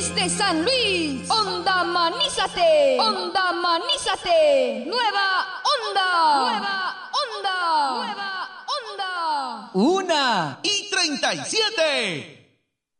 De San Luis, Onda Manízate, Onda Manízate, Nueva Onda, Nueva Onda, Nueva Onda. 1:37.